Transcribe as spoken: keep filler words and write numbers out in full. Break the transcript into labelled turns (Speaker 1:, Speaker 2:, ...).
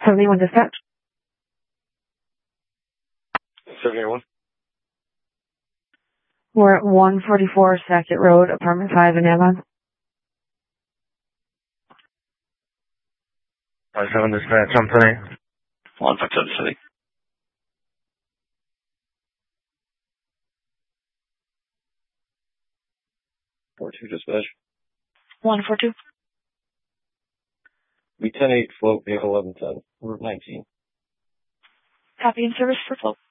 Speaker 1: seventy-one dispatch.
Speaker 2: seventy-one.
Speaker 1: We're at one forty-four Sackett Road, apartment five in Avon.
Speaker 2: five seven dispatch, I'm today.
Speaker 3: one five seven City.
Speaker 2: four two dispatch.
Speaker 1: one four two.
Speaker 2: B ten eight float, vehicle eleven ten. Route nineteen.
Speaker 1: Copy and service for float.